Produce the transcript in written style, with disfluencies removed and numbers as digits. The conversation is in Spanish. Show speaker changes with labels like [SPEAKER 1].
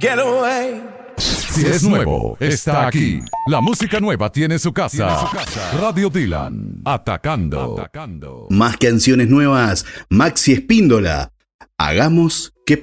[SPEAKER 1] get away.
[SPEAKER 2] Si es nuevo, está aquí. La música nueva tiene su casa. Radio Dylan, atacando.
[SPEAKER 3] Más canciones nuevas, Maxi Espíndola. Hagamos que